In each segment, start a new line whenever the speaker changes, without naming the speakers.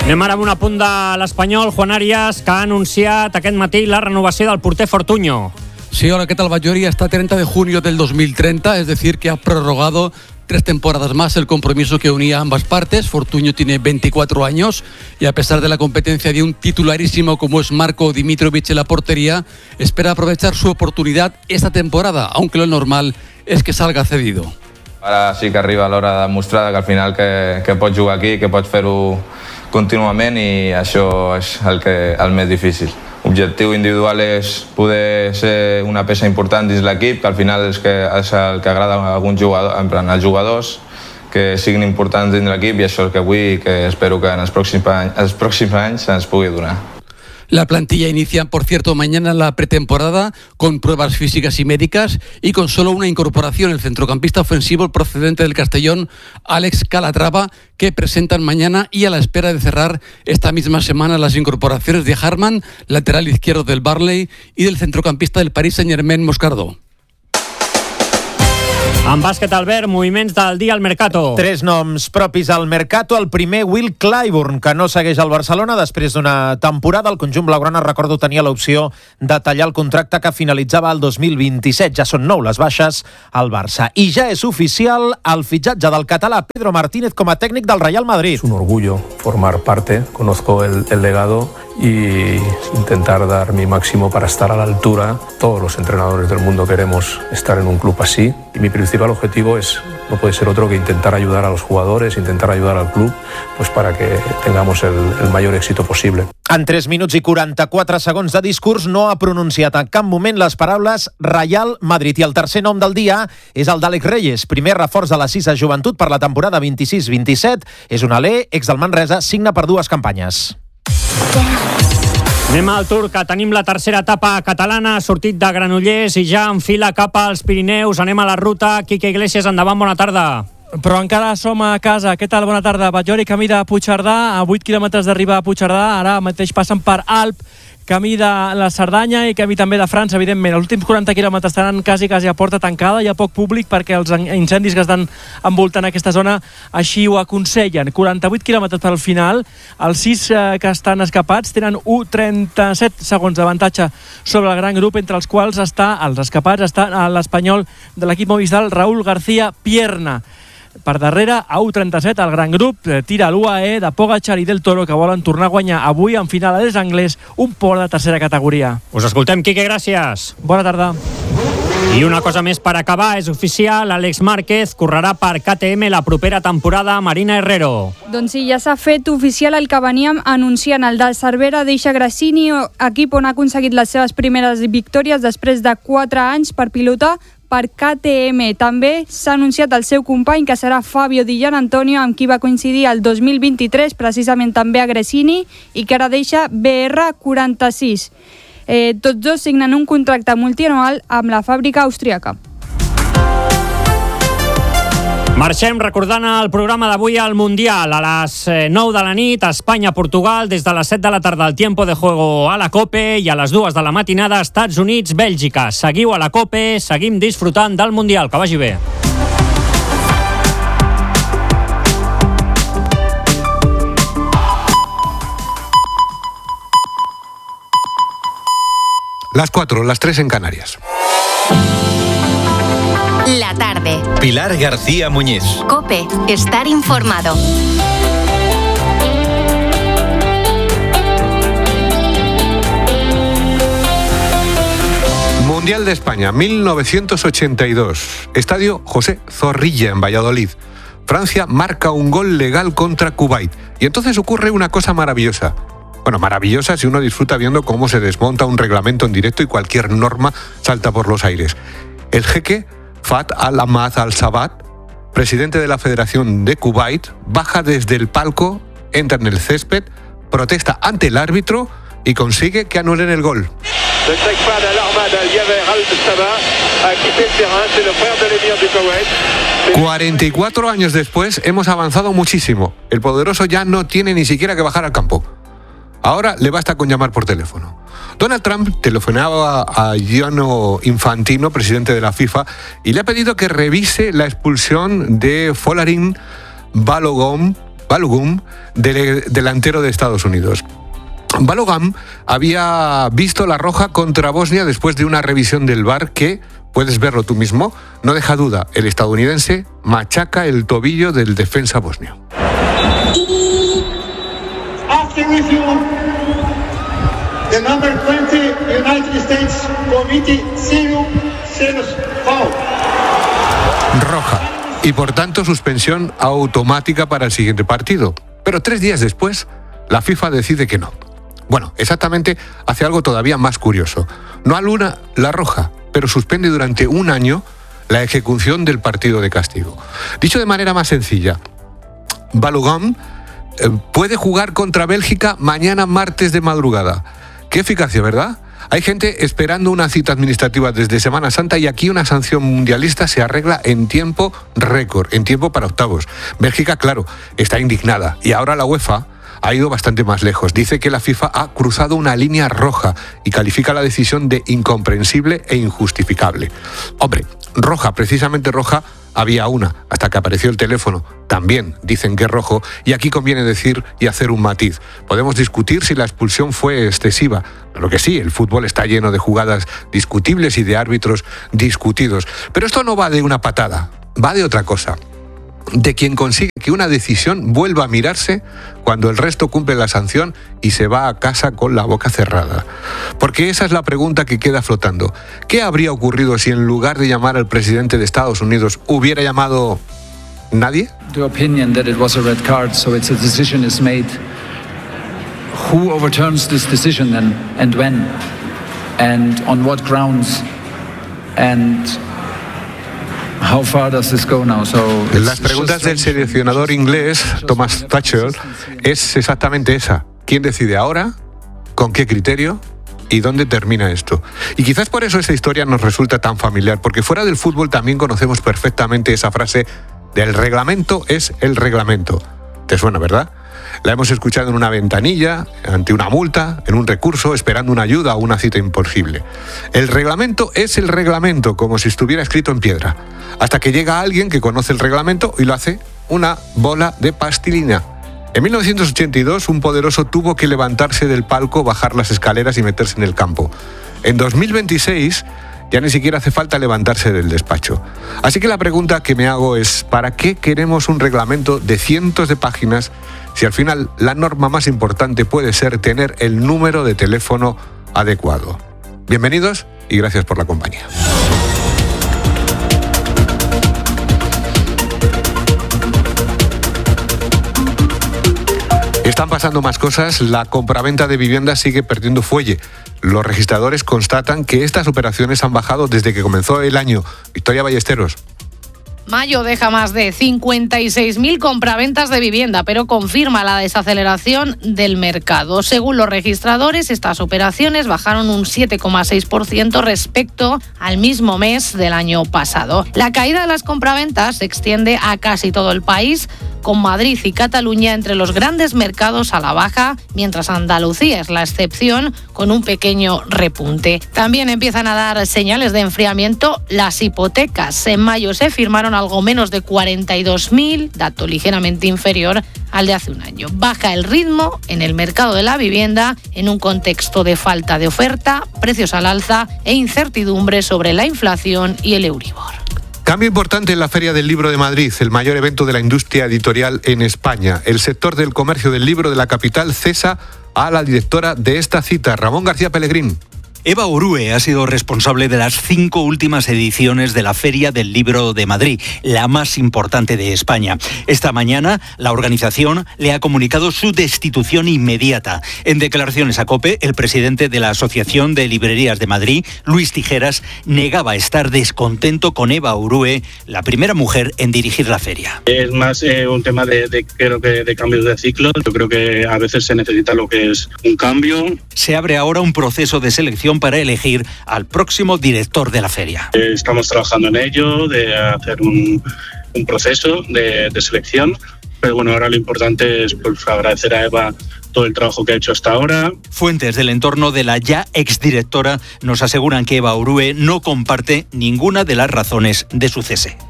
Anem ara amb un apunt de l'Espanyol, Juan Arias, que ha anunciat aquest matí la renovació del porter Fortuño.
Sí, hola, ¿qué tal, Bayori? Hasta 30 de junio del 2030, es decir, que ha prorrogado 3 temporadas más el compromiso que unía a ambas partes. Fortuño tiene 24 años y a pesar de la competencia de un titularísimo como es Marko Dimitrovic en la portería, espera aprovechar su oportunidad esta temporada, aunque lo normal es que salga cedido.
Ara sí que arriba l'hora de demostrar que al final que pots jugar aquí, que pots fer-ho contínuament i això és el més difícil. L'objectiu individual és poder ser una peça important dins l'equip, que al final és el que agrada a alguns jugadors, en plan, als jugadors, que siguin importants dins l'equip, i això és el que vull i que espero que en els pròxims anys ens pugui donar.
La plantilla inicia, por cierto, mañana la pretemporada con pruebas físicas y médicas y con solo una incorporación, el centrocampista ofensivo procedente del Castellón, Alex Calatrava, que presentan mañana, y a la espera de cerrar esta misma semana las incorporaciones de Harman, lateral izquierdo del Burnley, y del centrocampista del Paris Saint-Germain, Moscardo.
En bàsquet, Albert, moviments del dia al Mercato.
3 noms propis al Mercato. El primer, Will Clyburn, que no segueix al Barcelona després d'una temporada. El conjunt blaugrana, recordo, tenia l'opció de tallar el contracte que finalitzava el 2027. Ja són 9 les baixes al Barça. I ja és oficial el fitxatge del català Pedro Martínez com a tècnic del Real Madrid.
Es un orgullo formar parte, conozco el legado y intentar dar mi máximo para estar a la altura. Todos los entrenadores del mundo queremos estar en un club así y mi principal objetivo no puede ser otro que intentar ayudar a los jugadores, intentar ayudar al club, pues para que tengamos el mayor éxito posible.
En 3 minuts i 44 segons de discurs no ha pronunciat en cap moment les paraules Real Madrid. I el tercer nom del dia és el d'Àlex Reyes, primer reforç de la 6a Joventut per la temporada 26-27. És un alè, ex del Manresa, signa per 2 campanyes.
Anem al Tour, que tenim la tercera etapa catalana, ha sortit de Granollers i ja enfila cap als Pirineus. Anem a la ruta. Quique Iglesias, endavant, bona tarda.
Però encara som a casa. Què tal? Bona tarda. Batllori, camí de Puigcerdà, a 8 quilòmetres d'arribar a Puigcerdà. Ara mateix passen per Alp, camí de la Cerdanya i camí també de França, evidentment. Els últims 40 quilòmetres estaran quasi a porta tancada, hi ha poc públic perquè els incendis que estan envoltant aquesta zona així ho aconsellen. 48 quilòmetres per al final, els 6 que estan escapats tenen 37 segons d'avantatge sobre el gran grup, entre els quals els escapats està l'espanyol de l'equip Movistar, Raúl García Pierna. Per darrere, a 1.37, el gran grup tira l'UAE de Pogačar i Del Toro, que volen tornar a guanyar avui en final a Les Anglès, un port de tercera categoria.
Us escoltem, Quique, gràcies.
Bona tarda.
I una cosa més per acabar, és oficial, Àlex Márquez correrà per KTM la propera temporada a Marina Herrero.
Doncs sí, ja s'ha fet oficial el que veníem anunciant. El de Cervera deixa Gresini, equip on ha aconseguit les seves primeres victòries després de 4 anys per pilotar per KTM. També s'ha anunciat el seu company, que serà Fabio Di Gianantonio, amb qui va coincidir el 2023, precisament també a Gresini, i que ara deixa BR46. Tots dos signen un contracte multianual amb la fàbrica austríaca.
Marxem recordant el programa d'avui al Mundial. A les 9 de la nit, Espanya-Portugal, des de les 7 de la tarda, el tiempo de juego a la COPE, i a les 2 de la matinada, Estats Units-Bèlgica. Seguiu a la COPE, seguim disfrutant del Mundial. Que vagi bé.
Las 4, las 3 en Canarias.
La tarde.
Pilar García Muñiz.
COPE. Estar informado.
Mundial de España, 1982. Estadio José Zorrilla en Valladolid. Francia marca un gol legal contra Kuwait. Y entonces ocurre una cosa maravillosa. Bueno, maravillosa si uno disfruta viendo cómo se desmonta un reglamento en directo y cualquier norma salta por los aires. El jeque Fat al-Ahmad al-Sabat, presidente de la Federación de Kuwait, baja desde el palco, entra en el césped, protesta ante el árbitro y consigue que anulen el gol. 44 años después hemos avanzado muchísimo. El poderoso ya no tiene ni siquiera que bajar al campo. Ahora le basta con llamar por teléfono. Donald Trump telefonaba a Gianni Infantino, presidente de la FIFA, y le ha pedido que revise la expulsión de Folarin Balogun Balogun, delantero de Estados Unidos. Balogun había visto la roja contra Bosnia después de una revisión del VAR que, puedes verlo tú mismo, no deja duda, el estadounidense machaca el tobillo del defensa bosnio.
After review, the number 20 United States Committee serious foul.
Roja. Y por tanto suspensión automática para el siguiente partido. Pero 3 días después, la FIFA decide que no. Bueno, exactamente hace algo todavía más curioso. No anula la roja, pero suspende durante 1 año la ejecución del partido de castigo. Dicho de manera más sencilla, Balogun puede jugar contra Bélgica mañana martes de madrugada. Qué eficacia, ¿verdad? Hay gente esperando una cita administrativa desde Semana Santa y aquí una sanción mundialista se arregla en tiempo récord, en tiempo para octavos. Bélgica, claro, está indignada y ahora la UEFA ha ido bastante más lejos. Dice que la FIFA ha cruzado una línea roja y califica la decisión de incomprensible e injustificable. Hombre, roja, precisamente roja, había una, hasta que apareció el teléfono. También dicen que es rojo, y aquí conviene decir y hacer un matiz. Podemos discutir si la expulsión fue excesiva. Claro que sí, el fútbol está lleno de jugadas discutibles y de árbitros discutidos. Pero esto no va de una patada, va de otra cosa. De quien consigue que una decisión vuelva a mirarse cuando el resto cumple la sanción y se va a casa con la boca cerrada. Porque esa es la pregunta que queda flotando. ¿Qué habría ocurrido si en lugar de llamar al presidente de Estados Unidos hubiera llamado nadie?
The opinion that it was a red card, so it's a decision is made. Who overturns this decision and when? And on what grounds? And how far does this go now?
Las preguntas del seleccionador inglés, Thomas Tuchel, es exactamente esa. ¿Quién decide ahora? ¿Con qué criterio? ¿Y dónde termina esto? Y quizás por eso esta historia nos resulta tan familiar, porque fuera del fútbol también conocemos perfectamente esa frase del reglamento es el reglamento. ¿Te suena, verdad? La hemos escuchado en una ventanilla, ante una multa, en un recurso, esperando una ayuda o una cita imposible. El reglamento es el reglamento, como si estuviera escrito en piedra. Hasta que llega alguien que conoce el reglamento y lo hace una bola de plastilina. En 1982, un poderoso tuvo que levantarse del palco, bajar las escaleras y meterse en el campo. En 2026, ya ni siquiera hace falta levantarse del despacho. Así que la pregunta que me hago es, ¿para qué queremos un reglamento de cientos de páginas si al final la norma más importante puede ser tener el número de teléfono adecuado? Bienvenidos y gracias por la compañía. Están pasando más cosas, la compraventa de viviendas sigue perdiendo fuelle. Los registradores constatan que estas operaciones han bajado desde que comenzó el año. Victoria Ballesteros.
Mayo deja más de 56.000 compraventas de vivienda, pero confirma la desaceleración del mercado. Según los registradores, estas operaciones bajaron un 7,6% respecto al mismo mes del año pasado. La caída de las compraventas se extiende a casi todo el país, con Madrid y Cataluña entre los grandes mercados a la baja, mientras Andalucía es la excepción, con un pequeño repunte. También empiezan a dar señales de enfriamiento las hipotecas. En mayo se firmaron algo menos de 42.000, dato ligeramente inferior al de hace un año. Baja el ritmo en el mercado de la vivienda en un contexto de falta de oferta, precios al alza e incertidumbre sobre la inflación y el Euribor.
Cambio importante en la Feria del Libro de Madrid, el mayor evento de la industria editorial en España. El sector del comercio del libro de la capital cesa a la directora de esta cita, Ramón García Pellegrín.
Eva Urue ha sido responsable de las 5 últimas ediciones de la Feria del Libro de Madrid, la más importante de España. Esta mañana, la organización le ha comunicado su destitución inmediata. En declaraciones a COPE, el presidente de la Asociación de Librerías de Madrid, Luis Tijeras, negaba estar descontento con Eva Urue, la primera mujer en dirigir la feria.
Es más un tema de cambios de ciclo. Yo creo que a veces se necesita lo que es un cambio.
Se abre ahora un proceso de selección para elegir al próximo director de la feria.
Estamos trabajando en ello, de hacer un proceso de selección, pero bueno, ahora lo importante es agradecer a Eva todo el trabajo que ha hecho hasta ahora.
Fuentes del entorno de la ya exdirectora nos aseguran que Eva Urue no comparte ninguna de las razones de su cese.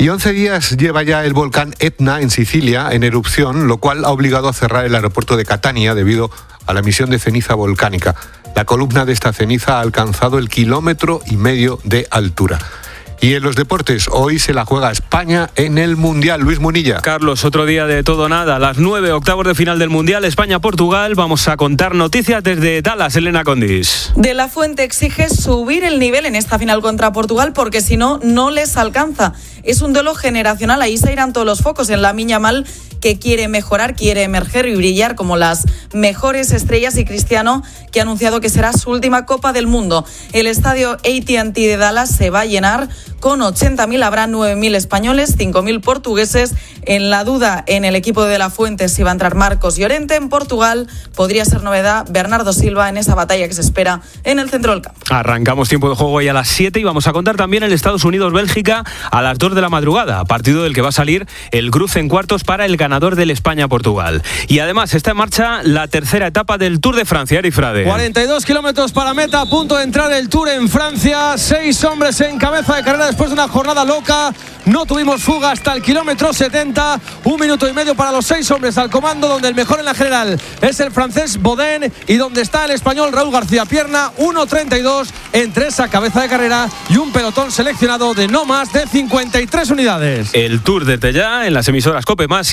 Y 11 días lleva ya el volcán Etna en Sicilia en erupción, lo cual ha obligado a cerrar el aeropuerto de Catania debido a la emisión de ceniza volcánica. La columna de esta ceniza ha alcanzado el 1,5 kilómetros de altura. Y en los deportes, hoy se la juega España en el Mundial. Luis Munilla.
Carlos, otro día de todo nada. A las 9, octavos de final del Mundial, España-Portugal. Vamos a contar noticias desde Dallas, Elena Condis.
De la Fuente exige subir el nivel en esta final contra Portugal porque si no, no les alcanza. Es un duelo generacional, ahí se irán todos los focos en Lamine Yamal, que quiere mejorar, quiere emerger y brillar como las mejores estrellas, y Cristiano, que ha anunciado que será su última Copa del Mundo. El estadio AT&T de Dallas se va a llenar con 80.000, habrá 9.000 españoles, 5.000 portugueses. En la duda en el equipo de la Fuente si va a entrar Marcos Llorente. En Portugal podría ser novedad Bernardo Silva en esa batalla que se espera en el centro del campo.
Arrancamos tiempo de juego hoy a las 7 y vamos a contar también el Estados Unidos-Bélgica a las 2 de la madrugada, partido del que va a salir el cruce en cuartos para el ganador del España-Portugal. Y además está en marcha la tercera etapa del Tour de Francia, Eri Frade.
42 kilómetros para meta, a punto de entrar el Tour en Francia. 6 hombres en cabeza de carrera después de una jornada loca. No tuvimos fuga hasta el kilómetro 70. 1 minuto y medio para los 6 hombres al comando, donde el mejor en la general es el francés Bodin y donde está el español Raúl García Pierna. 1.32 entre esa cabeza de carrera y un pelotón seleccionado de no más de 53 unidades.
El Tour desde ya en las emisoras COPE+.